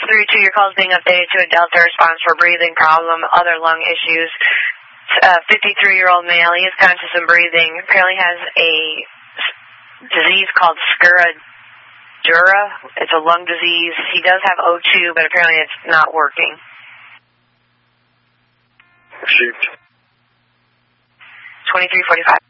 432, your call is being updated to a Delta response for breathing problem, other lung issues. 53-year-old male, he is conscious and breathing, apparently has a disease called Scuradura. It's a lung disease. He does have O2, but apparently it's not working. Received. 2345.